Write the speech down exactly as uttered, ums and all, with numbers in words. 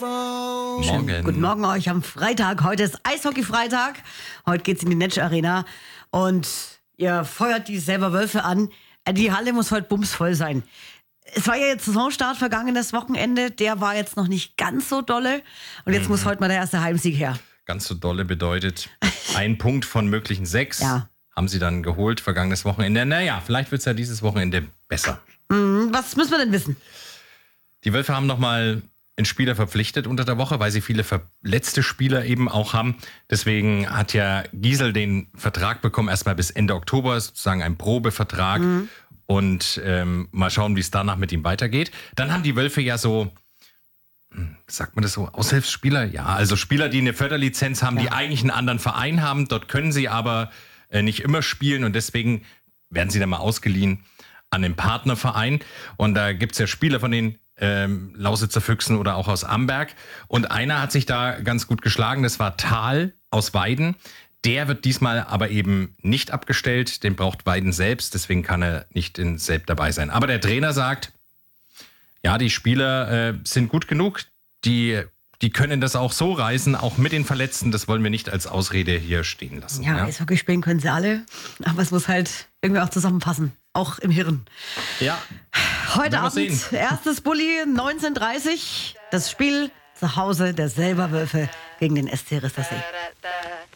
Morgen. Guten Morgen euch am Freitag. Heute ist Eishockey-Freitag. Heute geht's in die Netsch Arena. Und ihr feuert die selber Wölfe an. Die Halle muss heute bumsvoll sein. Es war ja jetzt Saisonstart vergangenes Wochenende. Der war jetzt noch nicht ganz so dolle. Und jetzt mhm. muss heute mal der erste Heimsieg her. Ganz so dolle bedeutet ein Punkt von möglichen sechs. Ja. Haben sie dann geholt, vergangenes Wochenende. Naja, vielleicht wird es ja dieses Wochenende besser. Mhm. Was müssen wir denn wissen? Die Wölfe haben nochmal einen Spieler verpflichtet unter der Woche, weil sie viele verletzte Spieler eben auch haben. Deswegen hat ja Giesel den Vertrag bekommen, erstmal bis Ende Oktober, sozusagen ein Probevertrag. Mhm. Und ähm, mal schauen, wie es danach mit ihm weitergeht. Dann haben die Wölfe ja so, sagt man das so, Aushilfsspieler? Ja, also Spieler, die eine Förderlizenz haben, ja. die eigentlich einen anderen Verein haben. Dort können sie aber äh, nicht immer spielen und deswegen werden sie dann mal ausgeliehen an den Partnerverein. Und da gibt's ja Spieler von den ähm, Lausitzer Füchsen oder auch aus Amberg. Und einer hat sich da ganz gut geschlagen, das war Thal aus Weiden. Der wird diesmal aber eben nicht abgestellt, den braucht Weiden selbst, deswegen kann er nicht in Selb dabei sein. Aber der Trainer sagt, ja, die Spieler äh, sind gut genug, die, die können das auch so reißen, auch mit den Verletzten, das wollen wir nicht als Ausrede hier stehen lassen. Ja, ja? Eishockey spielen können sie alle, aber es muss halt irgendwie auch zusammenpassen, auch im Hirn. Ja. Heute Abend, erstes Bulli, neunzehn Uhr dreißig, das Spiel zu Hause der Selberwölfe gegen den S C Rissersee.